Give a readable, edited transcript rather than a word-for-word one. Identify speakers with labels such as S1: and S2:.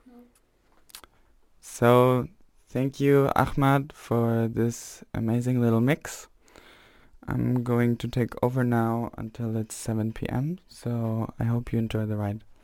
S1: So, thank you, Ahmad, for this amazing little mix. I'm going to take over now until it's 7 p.m., so I hope you enjoy the ride.